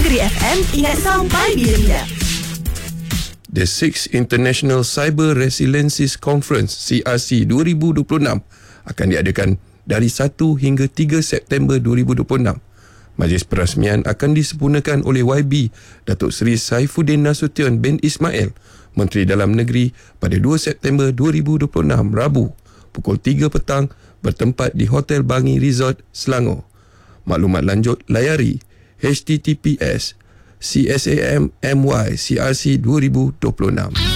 Negeri FM, ingat sampai bila-bila. The 6th International Cyber Resiliencies Conference CRC 2026 akan diadakan dari 1 hingga 3 September 2026. Majlis perasmian akan disempurnakan oleh YB Datuk Seri Saifuddin Nasution bin Ismail, Menteri Dalam Negeri, pada 2 September 2026 Rabu pukul 3 petang bertempat di Hotel Bangi Resort, Selangor. Maklumat lanjut layari https://CSAMMY CRC 2026.